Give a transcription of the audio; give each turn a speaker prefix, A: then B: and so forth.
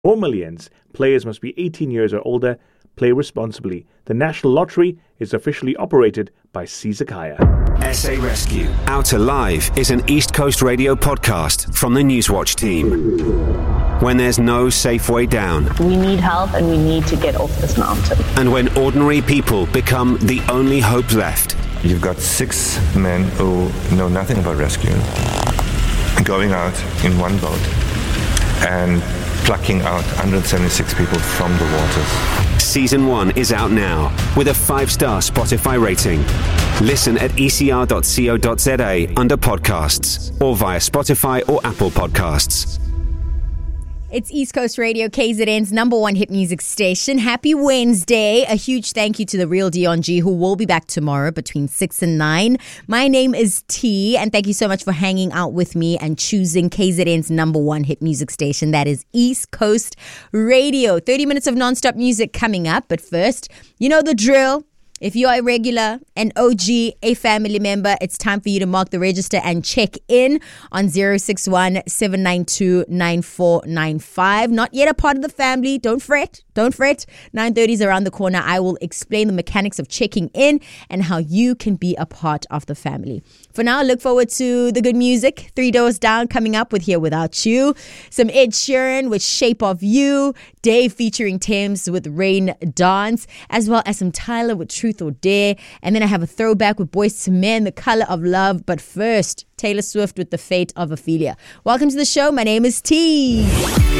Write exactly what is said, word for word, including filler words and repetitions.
A: More millions. Players must be eighteen years or older. Play responsibly. The National Lottery is officially operated by Caesar.
B: S A Rescue. Out Alive is an East Coast Radio podcast from the Newswatch team. When there's no safe way down.
C: We need help and we need to get off this mountain.
B: And when ordinary people become the only hope left.
D: You've got six men who know nothing about rescue going out in one boat and plucking out one hundred seventy-six people from the waters.
B: Season one is out now with a five-star Spotify rating. Listen at e c r dot co dot z a under podcasts or via Spotify or Apple Podcasts.
E: It's East Coast Radio, K Z N's number one hit music station. Happy Wednesday. A huge thank you to the real Dion G, who will be back tomorrow between six and nine. My name is T, and thank you so much for hanging out with me and choosing K Z N's number one hit music station. That is East Coast Radio. thirty minutes of non-stop music coming up. But first, you know the drill. If you are a regular, an O G, a family member, it's time for you to mark the register and check in on zero six one, seven nine two, nine four nine five. Not yet a part of the family. Don't fret. Don't fret. nine thirty is around the corner. I will explain the mechanics of checking in and how you can be a part of the family. For now, look forward to the good music. Three Doors Down coming up with Here Without You. Some Ed Sheeran with Shape of You. Dave featuring Thames with Rain Dance. As well as some Tyler with Truth or Dare. And then I have a throwback with Boyz two Men, The Color of Love. But first, Taylor Swift with The Fate of Ophelia. Welcome to the show. My name is T.